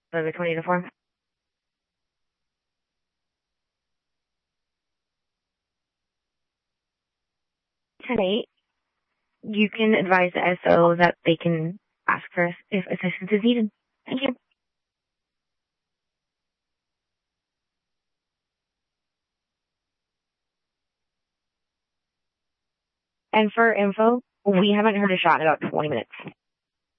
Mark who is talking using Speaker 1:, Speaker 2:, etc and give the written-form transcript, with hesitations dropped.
Speaker 1: the 20 to 4. Today, you can advise the SO that they can ask for us if assistance is needed. Thank you. And for info, we haven't heard a shot in about 20 minutes.